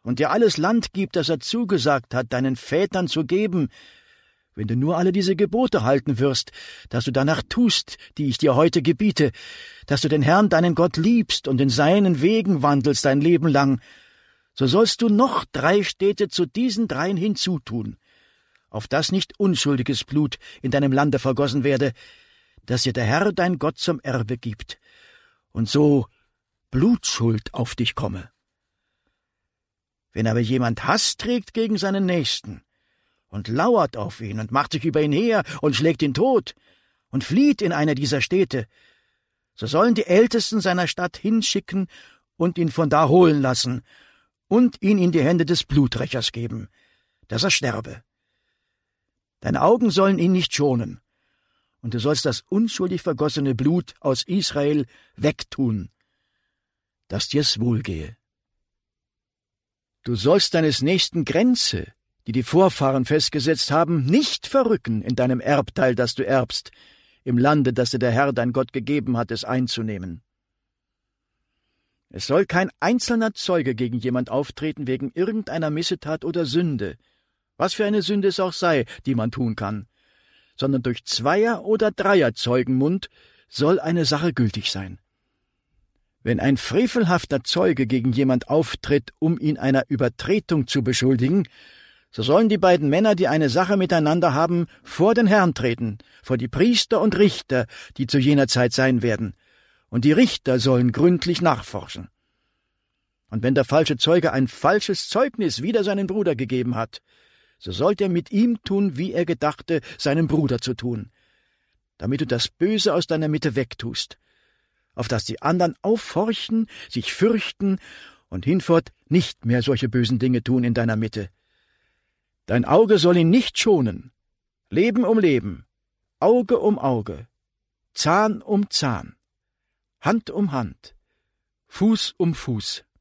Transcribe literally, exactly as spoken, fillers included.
und dir alles Land gibt, das er zugesagt hat, deinen Vätern zu geben, wenn du nur alle diese Gebote halten wirst, dass du danach tust, die ich dir heute gebiete, dass du den Herrn, deinen Gott, liebst und in seinen Wegen wandelst dein Leben lang, so sollst du noch drei Städte zu diesen dreien hinzutun, auf dass nicht unschuldiges Blut in deinem Lande vergossen werde, das dir der Herr, dein Gott, zum Erbe gibt, und so Blutschuld auf dich komme. Wenn aber jemand Hass trägt gegen seinen Nächsten und lauert auf ihn und macht sich über ihn her und schlägt ihn tot und flieht in eine dieser Städte, so sollen die Ältesten seiner Stadt hinschicken und ihn von da holen lassen und ihn in die Hände des Bluträchers geben, dass er sterbe. Deine Augen sollen ihn nicht schonen, und du sollst das unschuldig vergossene Blut aus Israel wegtun, dass dir's wohlgehe. Du sollst deines Nächsten Grenze, die die Vorfahren festgesetzt haben, nicht verrücken in deinem Erbteil, das du erbst, im Lande, das dir der Herr, dein Gott, gegeben hat, es einzunehmen. Es soll kein einzelner Zeuge gegen jemand auftreten wegen irgendeiner Missetat oder Sünde, was für eine Sünde es auch sei, die man tun kann, sondern durch Zweier- oder Dreier-Zeugenmund soll eine Sache gültig sein. Wenn ein frevelhafter Zeuge gegen jemand auftritt, um ihn einer Übertretung zu beschuldigen, so sollen die beiden Männer, die eine Sache miteinander haben, vor den Herrn treten, vor die Priester und Richter, die zu jener Zeit sein werden, und die Richter sollen gründlich nachforschen. Und wenn der falsche Zeuge ein falsches Zeugnis wider seinen Bruder gegeben hat, so sollt er mit ihm tun, wie er gedachte, seinem Bruder zu tun, damit du das Böse aus deiner Mitte wegtust, auf dass die anderen aufhorchen, sich fürchten und hinfort nicht mehr solche bösen Dinge tun in deiner Mitte. Dein Auge soll ihn nicht schonen, Leben um Leben, Auge um Auge, Zahn um Zahn, Hand um Hand, Fuß um Fuß.